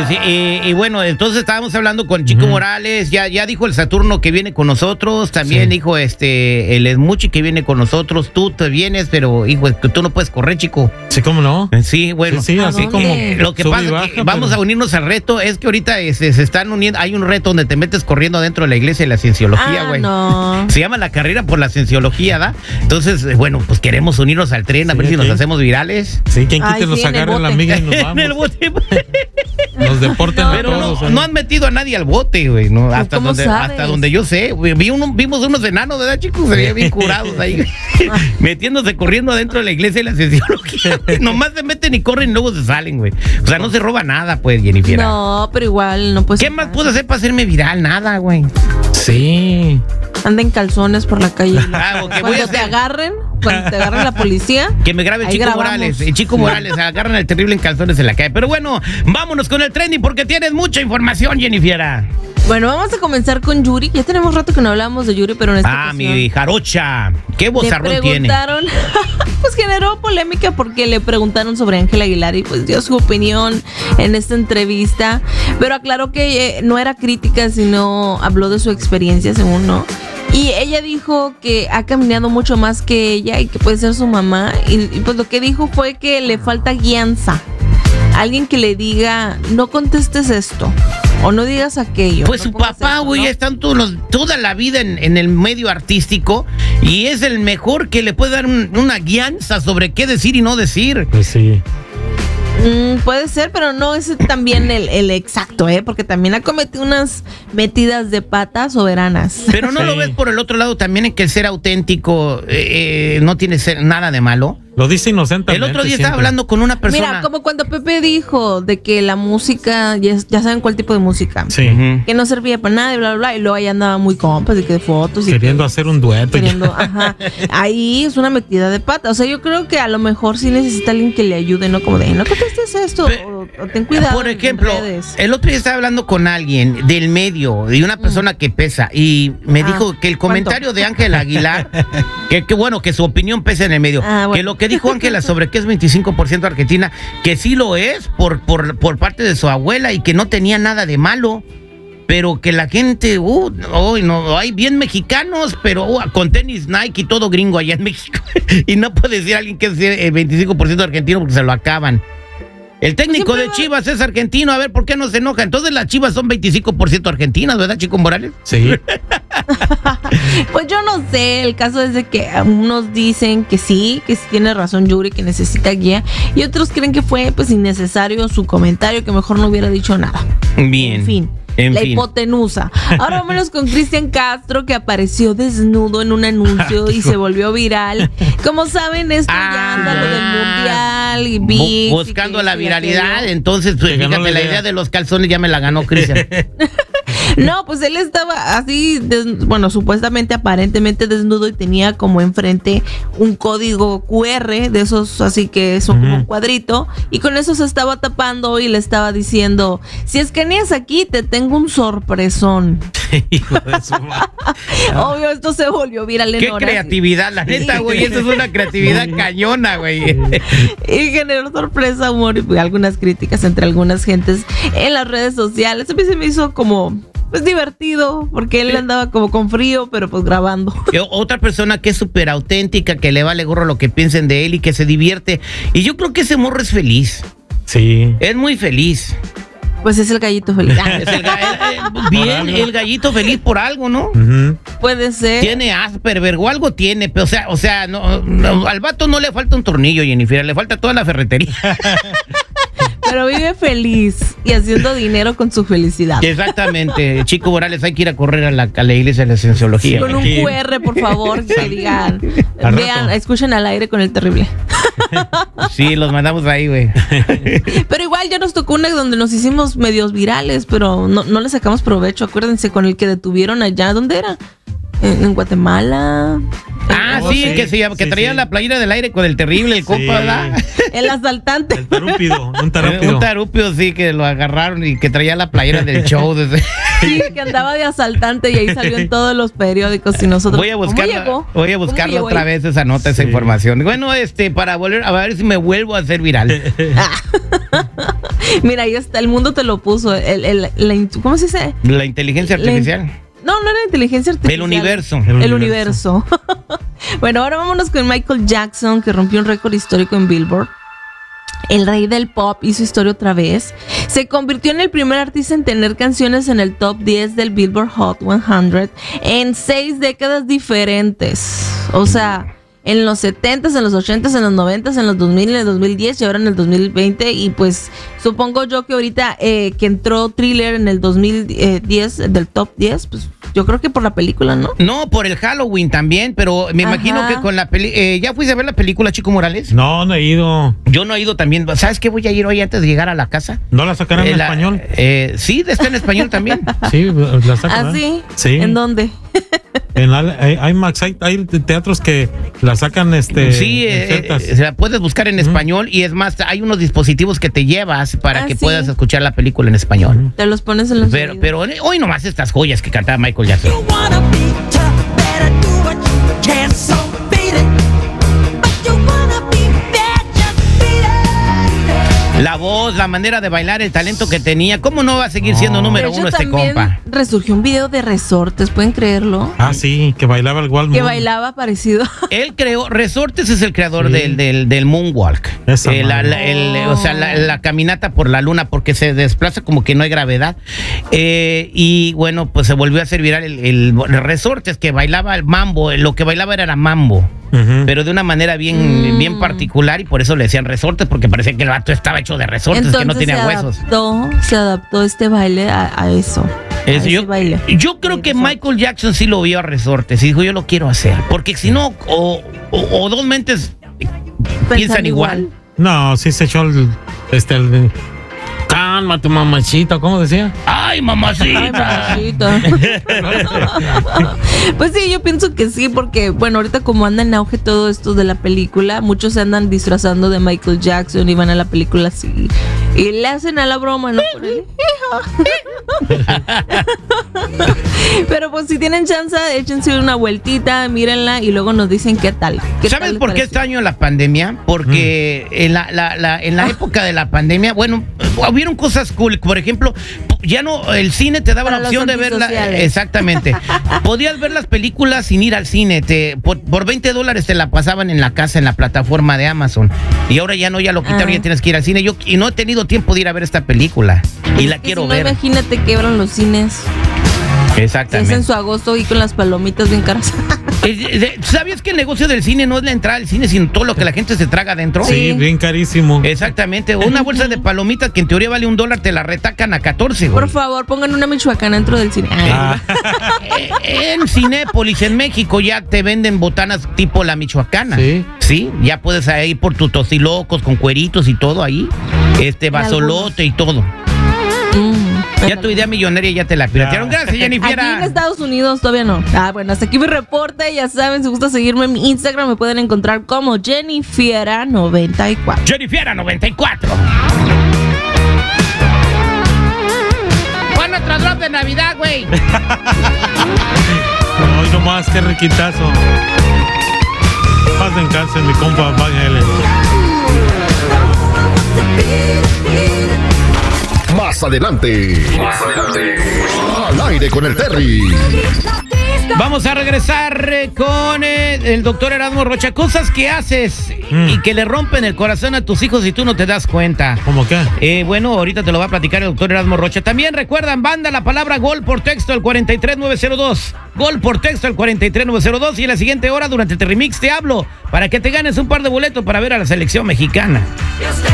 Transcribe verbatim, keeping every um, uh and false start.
sí, y, y bueno, entonces estábamos hablando con Chico uh-huh. Morales, ya, ya dijo el Saturno que viene con nosotros, también sí. dijo este el Esmuchi que viene con nosotros, tú te vienes, pero hijo, tú no puedes correr, Chico. Sí, ¿cómo no? Sí, bueno. Sí, sí así como lo que pasa baja, es que vamos pero... a unirnos al reto, es que ahorita este, se están uniendo, hay un reto donde te metes corriendo adentro de la iglesia de la cienciología, güey. Ah, no. Se llama la carrera por la cienciología, ¿da? Entonces, bueno, pues queremos unirnos al tren, a sí, ver si okay. nos hacemos virales. Sí, quien quite los sí, agarra la amiga y nos vamos. En el bote. Nos deporten no, a pero todos. No, no han metido a nadie al bote, güey, ¿no? Hasta donde, hasta donde yo sé. Vi uno, vimos unos enanos, ¿verdad, chicos? Se veían bien curados ahí, metiéndose corriendo adentro de la iglesia de la cienciología. Nomás se meten y corren y luego se salen, güey. O sea, no se roba nada, pues, Jennifer. No, pero igual no puedes. ¿Qué más puedo hacer para hacerme viral? Nada, güey. Sí. Anda en calzones por la calle. Ah, okay, cuando te agarren, cuando te agarren la policía. Que me grabe el Chico grabamos. Morales. El Chico Morales, agarran al terrible en calzones en la calle. Pero bueno, vámonos con el trending porque tienes mucha información, Jennifer. Bueno, vamos a comenzar con Yuri. Ya tenemos rato que no hablamos de Yuri, pero en esta Ah, ocasión, mi jarocha. ¿Qué vozarrón tiene? Le preguntaron, pues generó polémica porque le preguntaron sobre Ángela Aguilar y pues dio su opinión en esta entrevista, pero aclaró que eh, no era crítica, sino habló de su experiencia, según no. Y ella dijo que ha caminado mucho más que ella y que puede ser su mamá. Y, y pues lo que dijo fue que le falta guianza. Alguien que le diga, no contestes esto o no digas aquello. Pues no su papá, güey, está todos, toda la vida en, en el medio artístico y es el mejor que le puede dar un, una guianza sobre qué decir y no decir. Pues sí. Mm, puede ser, pero no es también el, el exacto, ¿eh? Porque también ha cometido unas metidas de pata soberanas. Pero no sí. lo ves por el otro lado también en que el ser auténtico eh, no tiene ser nada de malo. Lo dice inocentemente. El otro día siempre. estaba hablando con una persona. Mira, como cuando Pepe dijo de que la música, ya, ya saben cuál tipo de música. Sí. Que no servía para nada y bla, bla, bla. Y luego ahí andaba muy compas y que de fotos. Y queriendo que, hacer un dueto. Queriendo, ajá. Ahí es una metida de pata. O sea, yo creo que a lo mejor sí necesita alguien que le ayude, ¿no? Como de, no contestes esto. Pe- o, o ten cuidado. Por ejemplo, el otro día estaba hablando con alguien del medio, de una persona mm. que pesa. Y me ah, dijo que el comentario ¿cuánto? de Ángela Aguilar, que, que bueno, que su opinión pesa en el medio. Ah, bueno. Que lo que dijo Ángela sobre que es veinticinco por ciento argentina, que sí lo es por, por, por parte de su abuela y que no tenía nada de malo, pero que la gente, uh, oh, no, hay bien mexicanos, pero uh, con tenis Nike y todo gringo allá en México. Y no puede decir alguien que es eh, veinticinco por ciento argentino porque se lo acaban. El técnico de Chivas es argentino, a ver, ¿por qué no se enoja? Entonces las Chivas son veinticinco por ciento argentinas, ¿verdad, Chico Morales? Sí. Pues yo no sé, el caso es de que unos dicen que sí, que sí tiene razón Yuri, que necesita guía, y otros creen que fue pues innecesario su comentario, que mejor no hubiera dicho nada. Bien. En fin. En la fin. hipotenusa. Ahora vámonos con Cristian Castro, que apareció desnudo en un anuncio y se volvió viral. Como saben, esto ah, ya anda lo del mundial y Big, buscando y la viralidad. Entonces, pues, fíjate, la idea. idea de los calzones ya me la ganó Cristian. No, pues él estaba así, des, bueno, supuestamente, aparentemente desnudo y tenía como enfrente un código cu erre de esos, así que son uh-huh. como un cuadrito, y con eso se estaba tapando y le estaba diciendo, si escaneas aquí te tengo un sorpresón. Hijo de su madre. Obvio, esto se volvió viral en Qué horas. creatividad, la neta, güey, eso es una creatividad cañona, güey. Y generó sorpresa, humor y algunas críticas entre algunas gentes en las redes sociales. A mí se me hizo como pues divertido, porque él andaba como con frío, pero pues grabando. Otra persona que es súper auténtica, que le vale gorro lo que piensen de él y que se divierte. Y yo creo que ese morro es feliz. Sí. Es muy feliz. Pues es el gallito feliz. Es el ga- el, bien, el gallito feliz por algo, ¿no? Uh-huh. Puede ser. Tiene Asperger o algo tiene, pero o sea, o sea, no, no, al vato no le falta un tornillo, Jennifer, le falta toda la ferretería. Pero vive feliz y haciendo dinero con su felicidad. Exactamente. Chico Morales, hay que ir a correr a la, a la iglesia de la cienciología. Con un cu erre, por favor, que digan. Vean, escuchen al aire con el terrible. Sí, los mandamos ahí, güey. Pero igual ya nos tocó una donde nos hicimos medios virales, pero no, no le sacamos provecho. Acuérdense, con el que detuvieron allá, ¿dónde era? En, en Guatemala. Ah, oh, sí, sí, que, se, que sí, traía sí. la playera del aire con el terrible, el sí. compa, ¿verdad? El asaltante. El tarúpido, un tarúpido. Un tarúpido, sí, que lo agarraron y que traía la playera del show. Desde... Sí, que andaba de asaltante y ahí salió en todos los periódicos y nosotros. Voy a buscarla, voy a buscarla otra vez esa nota, esa sí. información. Bueno, este, para volver a ver si me vuelvo a hacer viral. Mira, ahí está, el mundo te lo puso. El, el, la, ¿Cómo se dice? La inteligencia artificial. La, no, no era inteligencia artificial. El universo. El, el universo. universo. Bueno, ahora vámonos con Michael Jackson, que rompió un récord histórico en Billboard. El rey del pop hizo historia otra vez. Se convirtió en el primer artista en tener canciones en el top diez del Billboard Hot cien en seis décadas diferentes. O sea, en los setentas, en los ochentas, en los noventas, en los dos mil, en el dos mil diez y ahora en el dos mil veinte. Y pues supongo yo que ahorita eh, que entró Thriller en el dos mil diez del top diez, pues yo creo que por la película, ¿no? No, por el Halloween también, pero me Ajá. imagino que con la película... Eh, ¿Ya fuiste a ver la película, Chico Morales? No, no he ido. Yo no he ido también. ¿Sabes qué voy a ir hoy antes de llegar a la casa? ¿No la sacarán eh, en la, español? Eh, sí, está en español también. Sí, la sacan. ¿Ah, sí? Sí. ¿En dónde? En IMAX hay, hay teatros que la sacan este sí, eh, eh, la puedes buscar en uh-huh. español y es más, hay unos dispositivos que te llevas para ah, que sí. puedas escuchar la película en español. Uh-huh. Te los pones en los Pero, pero hoy nomás estas joyas que cantaba Michael Jackson. La voz, la manera de bailar, el talento que tenía. ¿Cómo no va a seguir siendo oh. número uno este compa? Resurgió un video de Resortes, ¿pueden creerlo? Ah, sí, que bailaba igual. Que bailaba parecido. Él creó, Resortes es el creador sí. del, del, del moonwalk. Eh, la, la, el, oh. O sea, la, la caminata por la luna, porque se desplaza como que no hay gravedad. Eh, y bueno, pues se volvió a hacer viral el, el, el Resortes, que bailaba el mambo. Lo que bailaba era, era mambo. Uh-huh. Pero de una manera bien, mm. bien particular, y por eso le decían Resortes, porque parecía que el vato estaba hecho de resortes. Entonces, que no tenía se huesos. Adaptó, se adaptó este baile a, a eso. Es, a yo, baile. yo creo sí, que resortes. Michael Jackson sí lo vio a Resortes y dijo, yo lo quiero hacer. Porque si no, o, o, o dos mentes Pensan piensan igual. igual. No, sí se echó el, este, el, calma tu mamachita, ¿cómo decía? ¡Ay, mamacita! Ay, mamacita. Pues sí, yo pienso que sí, porque, bueno, ahorita como anda en auge todo esto de la película, muchos se andan disfrazando de Michael Jackson y van a la película así. Y le hacen a la broma, ¿no? Por el hijo. Pero pues si tienen chance, échense una vueltita, mírenla y luego nos dicen qué tal. Qué ¿Sabes tal por qué este año la pandemia? Porque mm. en, la, la, la, en la época de la pandemia, bueno, hubieron cosas cool. Por ejemplo, ya no, el cine te daba Para la opción de verla. Exactamente. Podías ver las películas sin ir al cine. Te, por, por veinte dólares te la pasaban en la casa, en la plataforma de Amazon. Y ahora ya no, ya lo quitaron, ah. ya tienes que ir al cine. Yo y no he tenido tiempo de ir a ver esta película. Y es la quiero si no, ver. Imagínate que abran los cines. Exactamente. Se hacen su agosto y con las palomitas bien caras. ¿Sabías que el negocio del cine no es la entrada al cine, sino todo lo que la gente se traga adentro? Sí, bien carísimo. Exactamente. Una bolsa de palomitas que en teoría vale un dólar, te la retacan a catorce, güey. Por favor, pongan una michoacana dentro del cine. Ah. En Cinépolis, en México, ya te venden botanas tipo la michoacana. Sí. Sí, ya puedes ir por tus tostilocos con cueritos y todo ahí. Este, basolote y todo. Mm, ya tu idea millonaria ya te la piratearon. Gracias, Jennifer. Aquí en Estados Unidos todavía no. Ah, bueno, hasta aquí mi reporte. Ya saben, si gusta seguirme en mi Instagram, me pueden encontrar como Jennifiera noventa y cuatro. Jennifiera noventa y cuatro. Pon otro drop de Navidad, güey. Hoy nomás, qué riquitazo. Paz en cáncer, mi compa, váyale. Más adelante. Más adelante. Al aire con el Terry. Vamos a regresar eh, con eh, el doctor Erasmo Rocha. Cosas que haces mm. y que le rompen el corazón a tus hijos y tú no te das cuenta. ¿Cómo qué? Eh, bueno, ahorita te lo va a platicar el doctor Erasmo Rocha. También recuerdan, banda, la palabra gol por texto al cuarenta y tres nueve cero dos. Gol por texto al cuarenta y tres nueve cero dos. Y en la siguiente hora, durante el Remix, te hablo para que te ganes un par de boletos para ver a la selección mexicana.